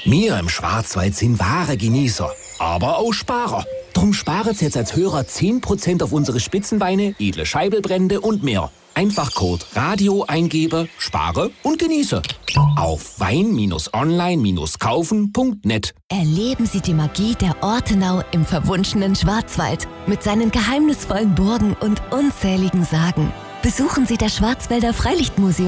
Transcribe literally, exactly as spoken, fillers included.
Wir im Schwarzwald sind wahre Genießer, aber auch Sparer. Drum sparen Sie jetzt als Hörer zehn Prozent auf unsere Spitzenweine, edle Scheibelbrände und mehr. Einfach Code Radio eingebe, spare und genieße. Auf wein online kaufen punkt net. Erleben Sie die Magie der Ortenau im verwunschenen Schwarzwald mit seinen geheimnisvollen Burgen und unzähligen Sagen. Besuchen Sie das Schwarzwälder Freilichtmuseum